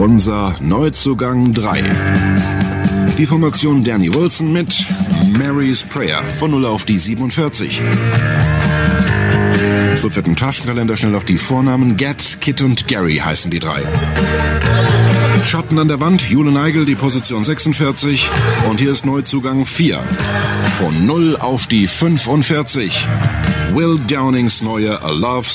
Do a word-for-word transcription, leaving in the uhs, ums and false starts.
unser Neuzugang drei. Die Formation Danny Wilson mit Mary's Prayer von null auf die siebenundvierzig. So für den Taschenkalender schnell noch die Vornamen. Gad, Kit und Gary heißen die drei. Schatten an der Wand, Jule Neigel, die Position sechsundvierzig. Und hier ist Neuzugang vier. Von null auf die fünfundvierzig. Will Downings neue A Love